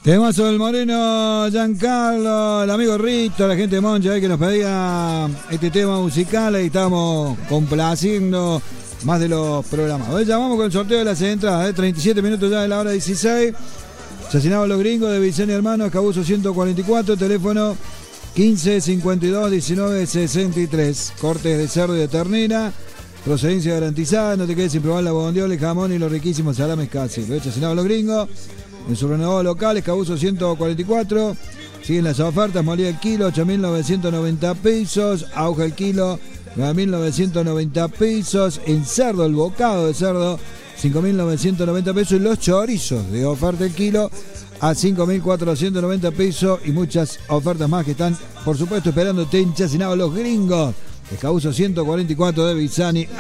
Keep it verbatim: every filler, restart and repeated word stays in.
Temazo del Moreno, Giancarlo, el amigo Rito, la gente de Moncha eh, que nos pedía este tema musical y estamos complaciendo más de los programas. Hoy ya vamos con el sorteo de las entradas, eh, treinta y siete minutos ya de la hora dieciséis. Asesinados los gringos de Vicente Hermanos, Cabuso ciento cuarenta y cuatro, teléfono quince cincuenta y dos diecinueve sesenta y tres. Cortes de cerdo y de ternera, procedencia garantizada, no te quedes sin probar la bondiola, el jamón y los riquísimos salames casi. Asesinados los gringos. En su renovado local, Cabuso ciento cuarenta y cuatro. Siguen las ofertas, molida el kilo, ocho mil novecientos noventa pesos. Auja el kilo, nueve mil novecientos noventa pesos. En cerdo, el bocado de cerdo, cinco mil novecientos noventa pesos. Y los chorizos de oferta el kilo a cinco mil cuatrocientos noventa pesos. Y muchas ofertas más que están, por supuesto, esperándote en Chacinado los gringos. El Cabuso ciento cuarenta y cuatro de Bizani.